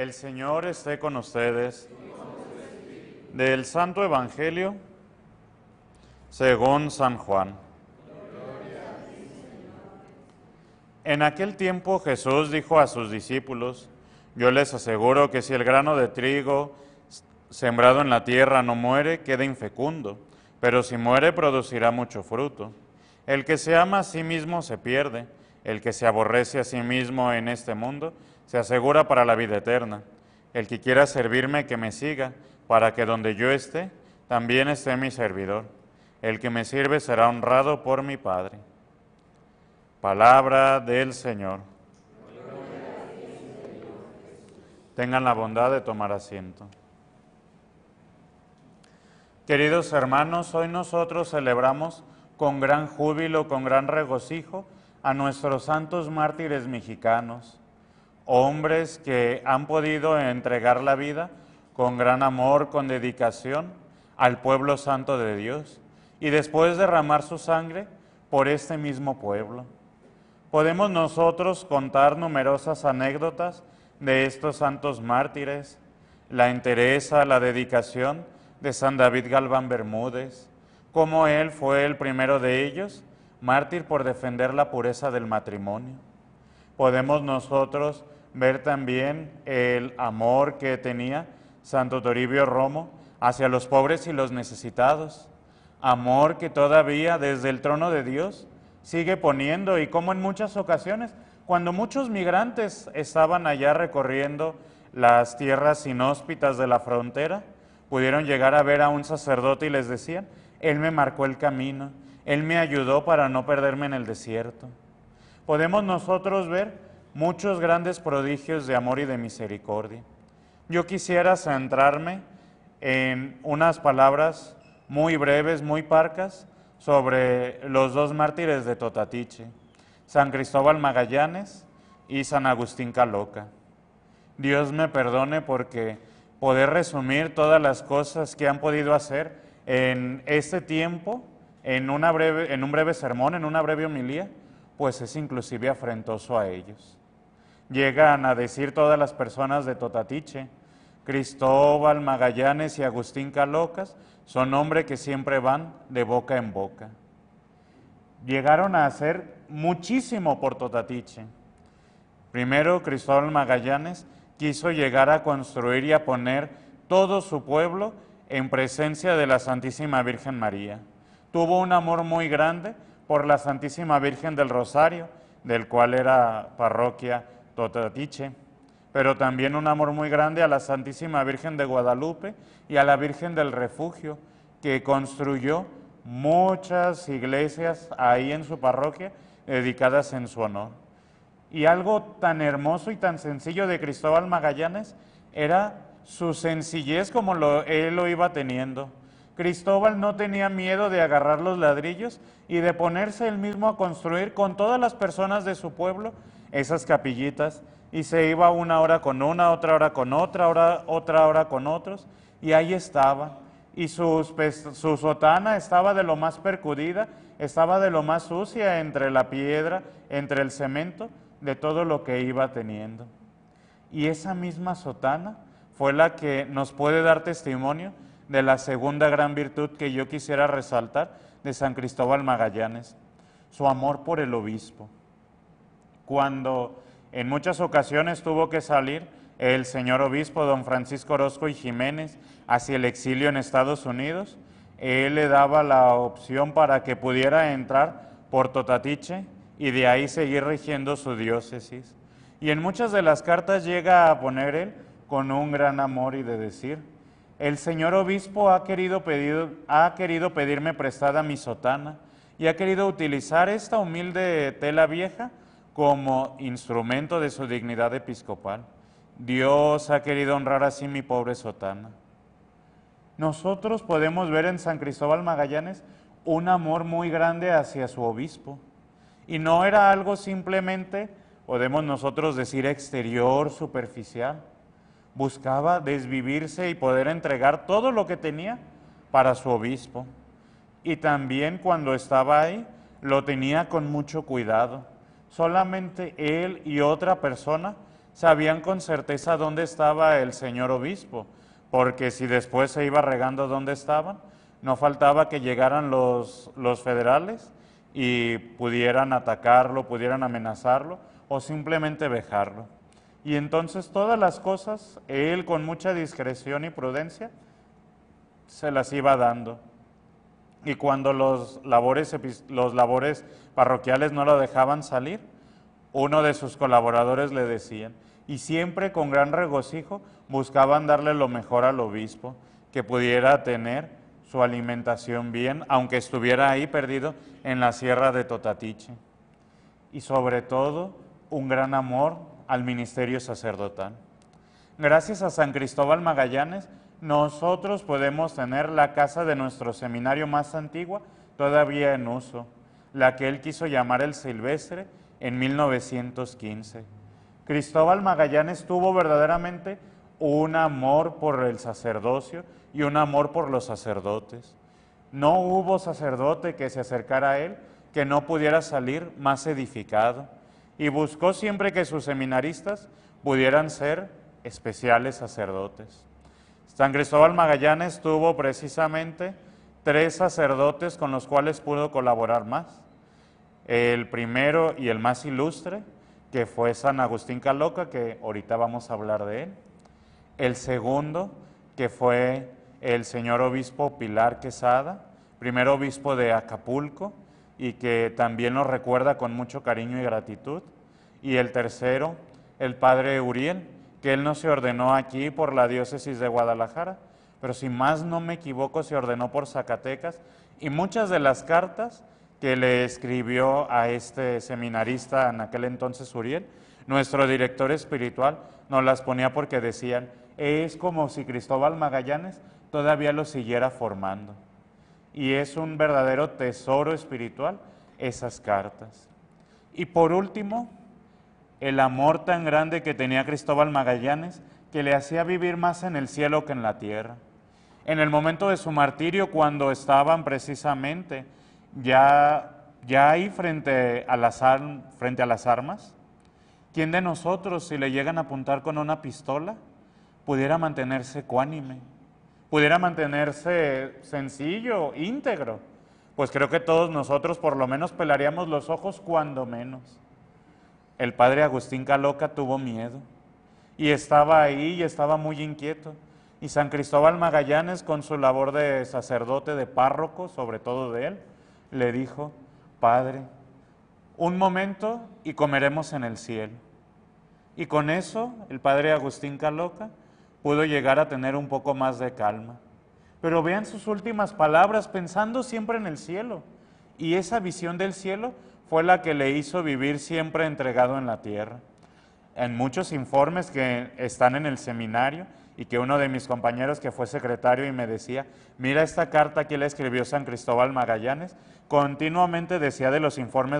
El Señor esté con ustedes. Del Santo Evangelio según San Juan. En aquel tiempo Jesús dijo a sus discípulos: Yo les aseguro que si el grano de trigo sembrado en la tierra no muere, queda infecundo, pero si muere producirá mucho fruto. El que se ama a sí mismo se pierde, el que se aborrece a sí mismo en este mundo se asegura para la vida eterna. El que quiera servirme, que me siga, para que donde yo esté, también esté mi servidor. El que me sirve será honrado por mi Padre. Palabra del Señor. Tengan la bondad de tomar asiento. Queridos hermanos, hoy nosotros celebramos con gran júbilo, con gran regocijo, a nuestros santos mártires mexicanos, hombres que han podido entregar la vida con gran amor, con dedicación al pueblo santo de Dios, y después derramar su sangre por este mismo pueblo. Podemos nosotros contar numerosas anécdotas de estos santos mártires, la entereza, la dedicación de San David Galván Bermúdez, cómo él fue el primero de ellos, mártir por defender la pureza del matrimonio. Podemos nosotros ver también el amor que tenía Santo Toribio Romo hacia los pobres y los necesitados, amor que todavía desde el trono de Dios sigue poniendo, y como en muchas ocasiones, cuando muchos migrantes estaban allá recorriendo las tierras inhóspitas de la frontera, pudieron llegar a ver a un sacerdote y les decían: Él me marcó el camino, Él me ayudó para no perderme en el desierto. Podemos nosotros ver muchos grandes prodigios de amor y de misericordia. Yo quisiera centrarme en unas palabras muy breves, muy parcas, sobre los dos mártires de Totatiche, San Cristóbal Magallanes y San Agustín Caloca. Dios me perdone porque poder resumir todas las cosas que han podido hacer en este tiempo, en un breve sermón, en una breve homilía, pues es inclusive afrentoso a ellos. Llegan a decir todas las personas de Totatiche: Cristóbal, Magallanes y Agustín Calocas son hombres que siempre van de boca en boca. Llegaron a hacer muchísimo por Totatiche. Primero, Cristóbal Magallanes quiso llegar a construir y a poner todo su pueblo en presencia de la Santísima Virgen María. Tuvo un amor muy grande por la Santísima Virgen del Rosario, del cual era parroquia Totatiche, pero también un amor muy grande a la Santísima Virgen de Guadalupe y a la Virgen del Refugio, que construyó muchas iglesias ahí en su parroquia dedicadas en su honor. Y algo tan hermoso y tan sencillo de Cristóbal Magallanes era su sencillez como él lo iba teniendo. Cristóbal no tenía miedo de agarrar los ladrillos y de ponerse él mismo a construir con todas las personas de su pueblo esas capillitas, y se iba una hora con una, otra hora con otra hora con otros, y ahí estaba. Y su sotana estaba de lo más percudida, estaba de lo más sucia entre la piedra, entre el cemento, de todo lo que iba teniendo. Y esa misma sotana fue la que nos puede dar testimonio de la segunda gran virtud que yo quisiera resaltar de San Cristóbal Magallanes: su amor por el obispo. Cuando en muchas ocasiones tuvo que salir el señor obispo don Francisco Orozco y Jiménez hacia el exilio en Estados Unidos, él le daba la opción para que pudiera entrar por Totatiche y de ahí seguir rigiendo su diócesis. Y en muchas de las cartas llega a poner él con un gran amor y de decir: el señor obispo ha querido pedirme prestada mi sotana y ha querido utilizar esta humilde tela vieja como instrumento de su dignidad episcopal. Dios ha querido honrar así mi pobre sotana. Nosotros podemos ver en San Cristóbal Magallanes un amor muy grande hacia su obispo. Y no era algo simplemente, podemos nosotros decir, exterior, superficial. Buscaba desvivirse y poder entregar todo lo que tenía para su obispo. Y también cuando estaba ahí, lo tenía con mucho cuidado. Solamente él y otra persona sabían con certeza dónde estaba el señor obispo, porque si después se iba regando dónde estaban, no faltaba que llegaran los federales y pudieran atacarlo, pudieran amenazarlo o simplemente vejarlo. Y entonces todas las cosas, él con mucha discreción y prudencia, se las iba dando. Y cuando los labores parroquiales no lo dejaban salir, uno de sus colaboradores le decían, y siempre con gran regocijo buscaban darle lo mejor al obispo, que pudiera tener su alimentación bien, aunque estuviera ahí perdido en la sierra de Totatiche. Y sobre todo, un gran amor al ministerio sacerdotal. Gracias a San Cristóbal Magallanes, nosotros podemos tener la casa de nuestro seminario más antigua todavía en uso, la que él quiso llamar el Silvestre en 1915. Cristóbal Magallanes tuvo verdaderamente un amor por el sacerdocio y un amor por los sacerdotes. No hubo sacerdote que se acercara a él que no pudiera salir más edificado, y buscó siempre que sus seminaristas pudieran ser especiales sacerdotes. San Cristóbal Magallanes tuvo precisamente 3 sacerdotes con los cuales pudo colaborar más. El primero y el más ilustre, que fue San Agustín Caloca, que ahorita vamos a hablar de él. El segundo, que fue el señor obispo Pilar Quesada, primer obispo de Acapulco, y que también nos recuerda con mucho cariño y gratitud. Y el tercero, el padre Uriel, que él no se ordenó aquí por la diócesis de Guadalajara, pero si más no me equivoco se ordenó por Zacatecas, y muchas de las cartas que le escribió a este seminarista en aquel entonces Uriel, nuestro director espiritual nos las ponía porque decían, es como si Cristóbal Magallanes todavía lo siguiera formando. Y es un verdadero tesoro espiritual esas cartas. Y por último, el amor tan grande que tenía Cristóbal Magallanes, que le hacía vivir más en el cielo que en la tierra. En el momento de su martirio, cuando estaban precisamente ya ahí frente a las armas, ¿quién de nosotros, si le llegan a apuntar con una pistola, pudiera mantenerse ecuánime, pudiera mantenerse sencillo, íntegro? Pues creo que todos nosotros por lo menos pelaríamos los ojos cuando menos. El padre Agustín Caloca tuvo miedo y estaba ahí y estaba muy inquieto. Y San Cristóbal Magallanes, con su labor de sacerdote, de párroco, sobre todo de él, le dijo, Padre, un momento y comeremos en el cielo. Y con eso el padre Agustín Caloca pudo llegar a tener un poco más de calma. Pero vean sus últimas palabras, pensando siempre en el cielo. Y esa visión del cielo fue la que le hizo vivir siempre entregado en la tierra. En muchos informes que están en el seminario, y que uno de mis compañeros que fue secretario y me decía, mira esta carta que le escribió San Cristóbal Magallanes, continuamente decía de los informes